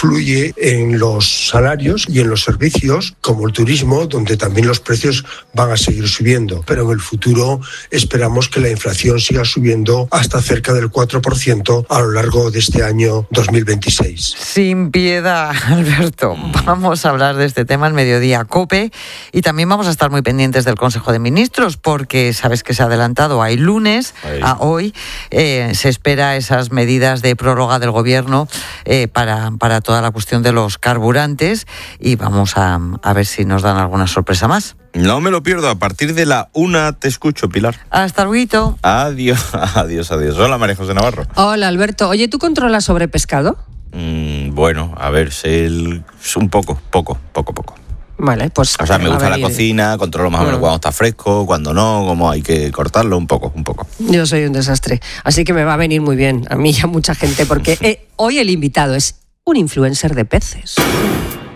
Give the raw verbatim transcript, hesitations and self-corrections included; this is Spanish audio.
influye en los salarios y en los servicios, como el turismo, donde también los precios van a seguir subiendo. Pero en el futuro esperamos que la inflación siga subiendo hasta cerca del cuatro por ciento a lo largo de este año dos mil veintiséis. Sin piedad, Alberto. Vamos a hablar de este tema en Mediodía COPE y también vamos a estar muy pendientes del Consejo de Ministros, porque sabes que se ha adelantado a lunes, Ahí. a hoy. Eh, se espera esas medidas de prórroga del Gobierno eh, para, para toda la cuestión de los carburantes y vamos a, a ver si nos dan alguna sorpresa más. No me lo pierdo, a partir de la una te escucho, Pilar. Hasta luego. Adiós, adiós, adiós. Hola, María José Navarro. Hola, Alberto. Oye, ¿tú controlas sobre pescado? Mm, bueno, a ver, sé el, un poco, poco, poco, poco. Vale, pues... O sea, me gusta la cocina, controlo más o menos cuando está fresco, cuando no, cómo hay que cortarlo, un poco, un poco. Yo soy un desastre, así que me va a venir muy bien a mí y a mucha gente, porque eh, hoy el invitado es un influencer de peces.